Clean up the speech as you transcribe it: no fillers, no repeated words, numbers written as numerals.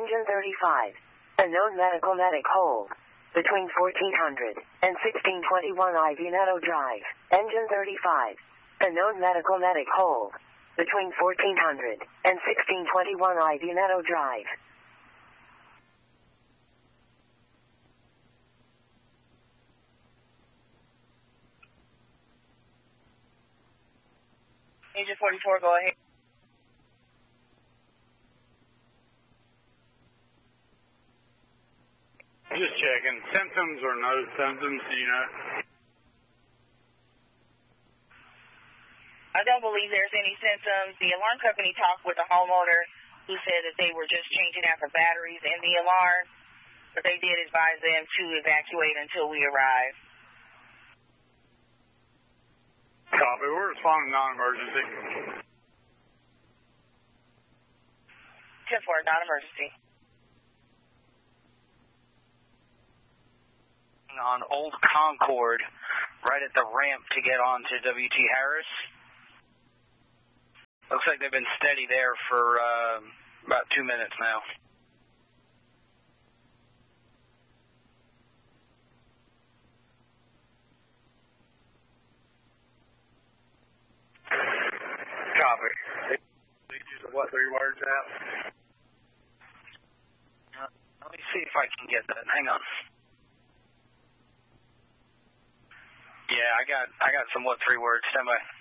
Engine 35. A known medical medic hold. Between 1400 and 1621 I Veneto Drive. Engine 35. A known medical medic hold. Between 1400 and 1621 I Veneto Drive. Engine 44, go ahead. Just checking. Symptoms or no symptoms, do you know? I don't believe there's any symptoms. The alarm company talked with the homeowner who said that they were just changing out the batteries in the alarm, but they did advise them to evacuate until we arrive. Copy. We're responding non-emergency. 10-4, non-emergency. On Old Concord, right at the ramp to get on to W.T. Harris. Looks like they've been steady there for about 2 minutes now. Copy. What 3 words out? Let me see if I can get that. Hang on. Yeah, I got some 3 words. Stand by.